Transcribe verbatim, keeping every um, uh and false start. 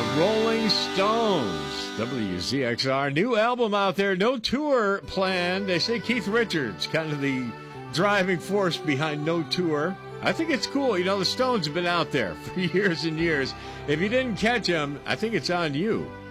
Rolling Stones, W Z X R, new album out there, no tour planned. They say Keith Richards, kind of the driving force behind no tour. I think it's cool. You know, the Stones have been out there for years and years. If you didn't catch them, I think it's on you.